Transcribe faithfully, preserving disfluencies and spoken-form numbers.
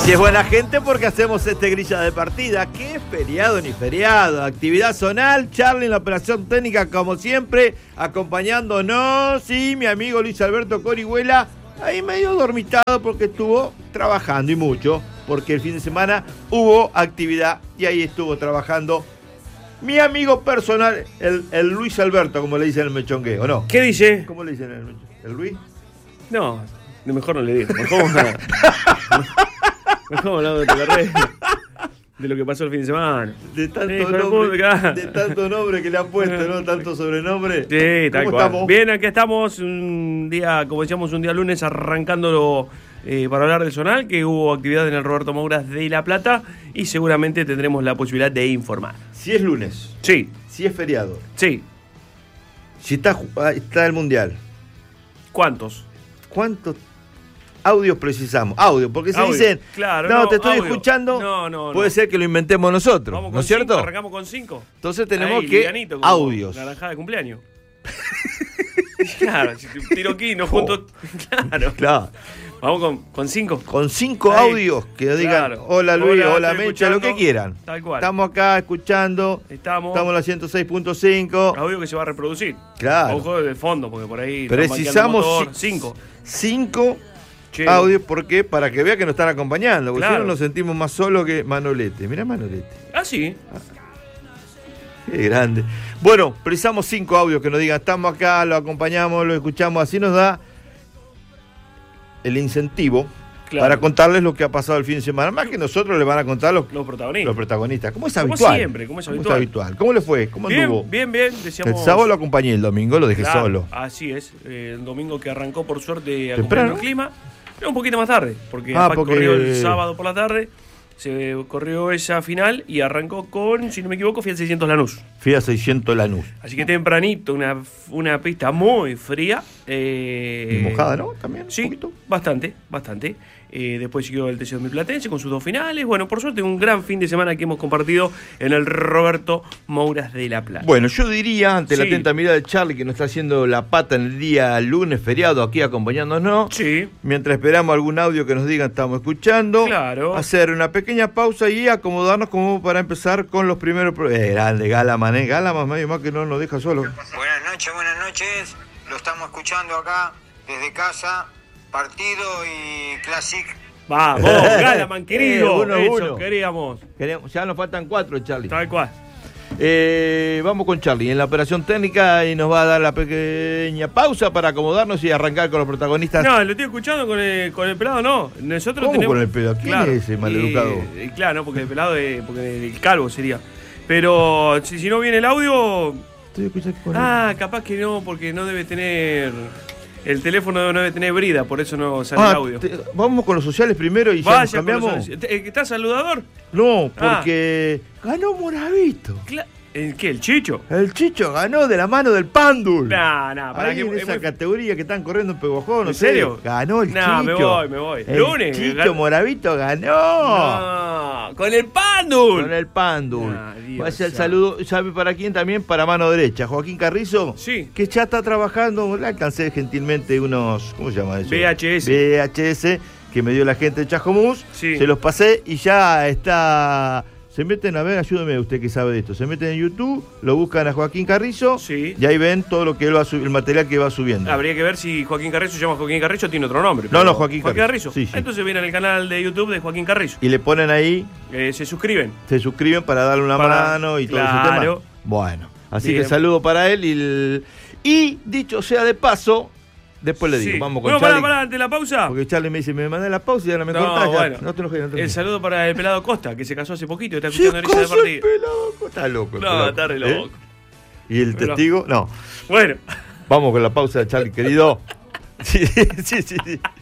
Si es buena gente porque hacemos este grilla de partida. ¿Qué es feriado ni feriado? Actividad zonal, Charlie en la operación técnica como siempre, acompañándonos. Y mi amigo Luis Alberto Corihuela, ahí medio dormitado porque estuvo trabajando y mucho. Porque el fin de semana hubo actividad y ahí estuvo trabajando mi amigo personal, el, el Luis Alberto, como le dicen en el mechongueo, ¿no? ¿Qué dice? ¿Cómo le dicen el mechongueo? ¿El Luis? No, mejor no le digo. Mejor Mejor hablando de la red, de lo que pasó el fin de semana. De tanto, sí, nombre, de tanto nombre que le han puesto, ¿no? Tanto sobrenombre. Sí, tal ¿Cómo cual. estamos? Bien, aquí estamos, un día, como decíamos, un día lunes arrancándolo eh, para hablar del zonal, que hubo actividad en el Roberto Mouras de La Plata y seguramente tendremos la posibilidad de informar. Si es lunes. Sí. Si es feriado. Sí. Si está, está el mundial. ¿Cuántos? ¿Cuántos audios precisamos? Audio, porque se audio. dicen, claro, no, no, te estoy audio. escuchando, no, no, puede no. ser que lo inventemos nosotros, Vamos con ¿no es cierto? Cinco, arrancamos con cinco. Entonces tenemos Ahí, que livianito, como audios. Naranjada de cumpleaños. Claro, si te tiro aquí, no junto. Claro. Claro. Vamos con, con cinco. Con cinco Ahí. audios que digan, Claro. hola Luis, Hola, hola estoy Mecha, lo escuchando. que quieran. Tal cual. Estamos acá escuchando, Estamos. estamos en la ciento seis punto cinco. Audio que se va a reproducir. Claro. Ojo de fondo, porque por ahí. Precisamos motor. ci- cinco. Cinco Che. audios, porque para que vea que nos están acompañando, porque Claro. si no nos sentimos más solos que Manolete. Mirá Manolete. Ah, sí. Qué grande. Bueno, precisamos cinco audios que nos digan, estamos acá, lo acompañamos, lo escuchamos, así nos da el incentivo Claro. para contarles lo que ha pasado el fin de semana. Más que nosotros les van a contar los, Los protagonistas. los protagonistas. ¿Cómo es Como habitual? siempre, como es ¿Cómo habitual. habitual? ¿Cómo le fue? ¿Cómo Bien, anduvo? bien, bien. Decíamos. El sábado lo acompañé, el domingo lo dejé Claro, solo. Así es. Eh, el domingo que arrancó, por suerte, ¿Temprano? acompañando el clima. Pero un poquito más tarde, porque, Ah, Apac porque- corrió el sábado por la tarde. Se corrió esa final y arrancó con, si no me equivoco, Fiat seiscientos Lanús. Fiat seiscientos Lanús. Así que tempranito, una, una pista muy fría. Eh, Y mojada, ¿no? También. Sí, un poquito. bastante, bastante. Eh, después siguió el T C dos mil Platense con sus dos finales. Bueno, por suerte, un gran fin de semana que hemos compartido en el Roberto Mouras de La Plata. Bueno, yo diría, ante la Sí. atenta mirada de Charlie, que nos está haciendo la pata en el día lunes feriado aquí acompañándonos, Sí, mientras esperamos algún audio que nos digan estamos escuchando, Claro. hacer una pequeña pausa y acomodarnos como para empezar con los primeros... pro- Eh, grande, Galaman, ¿eh? Galaman, medio más que no nos deja solo. Buenas noches, buenas noches. Lo estamos escuchando acá desde casa. Partido y Classic. vamos, Galaman, querido. Eh, uno a Eso uno. queríamos. Queremos- ya nos faltan cuatro, Charlie. Tal cual. Eh, vamos con Charlie en la operación técnica y nos va a dar la pequeña pausa para acomodarnos y arrancar con los protagonistas. No, lo estoy escuchando con el, con el pelado, no. Nosotros ¿Cómo tenemos... con el pelado? ¿Quién es ese maleducado? Y- y claro, no, porque el pelado es, porque el calvo sería. Pero si, si no viene el audio. Estoy escuchando con Ah, capaz que no, porque no debe tener. El teléfono no debe tener brida, por eso no sale Ah, el audio. te- vamos con los sociales primero y ya Vaya, nos cambiamos. con los- ¿Te- ¿Está saludador? No, Ah. porque ganó Moravito. Cla- ¿El qué? ¿El Chicho? El Chicho ganó de la mano del Pándul. Nah, nah, para Ahí que. en es esa muy- categoría que están corriendo en Peguajó, no ¿En sé. serio? Ganó el Nah, Chicho. me voy, me voy. El Lunes, Chicho gan- Moravito ganó. No, con el Pandul. Con el Pándul. Ah, Dios Vaya el santo. saludo, ¿sabe para quién también? Para mano derecha. Joaquín Carrizo. Sí. Que ya está trabajando. Le alcancé gentilmente unos. ¿Cómo se llama eso? V H S. V H S que me dio la gente de Chascomús. Sí. Se los pasé y ya está. Se meten a ver, ayúdeme usted que sabe de esto. Se meten en YouTube, lo buscan a Joaquín Carrizo. Sí. Y ahí ven todo lo que él va sub- el material que va subiendo. Habría que ver si Joaquín Carrizo se llama Joaquín Carrizo o tiene otro nombre. No, pero- no, Joaquín Carrizo. Carrizo. Sí, sí. Entonces viene en el canal de YouTube de Joaquín Carrizo. Y le ponen ahí, Eh, se suscriben. se suscriben para darle una Para- mano y todo ese claro. tema. Bueno, así Bien. que saludo para él. Y, el- y dicho sea de paso, después le digo, Sí. vamos con Bueno, Charlie. pará, pará, ante la pausa. Porque Charlie me dice, me mandé la pausa y ahora me No, cortás. ya. bueno. No te enojes, no te El enojes. saludo para el pelado Costa, que se casó hace poquito y está Se escuchando Orilla de casó el Partida. pelado. Está loco. el No, pelado. está re ¿Eh? loco. ¿Y el Pero- testigo? No. Bueno. Vamos con la pausa, Charlie, querido. Sí, sí, sí, sí.